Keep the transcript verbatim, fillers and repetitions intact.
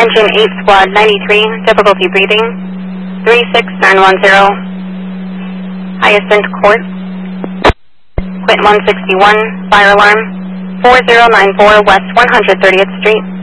Engine eight, Squad ninety-three, difficulty breathing, three six nine one zero. Hyacinth Court. Quint one sixty-one, fire alarm, four zero nine four West one hundred thirtieth Street.